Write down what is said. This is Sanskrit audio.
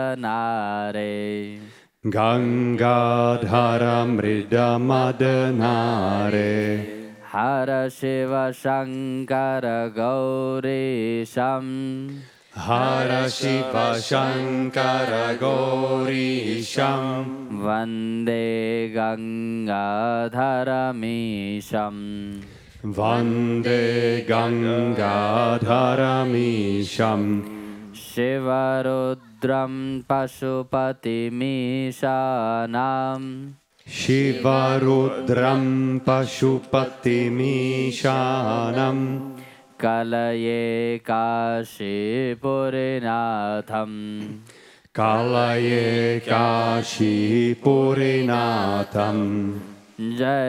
Nare Gangadharamridamadhanare Hara Shiva Shankara Gaurisham Hara Shiva Shankara Gaurisham Vande Gangadharamisham Vande Gangadharamisham Shivarudram Pashupatimishanam Shivarudram Pashupatimishanam Kalaye Kashipurinatham Kalaye Kashipurinatham Jai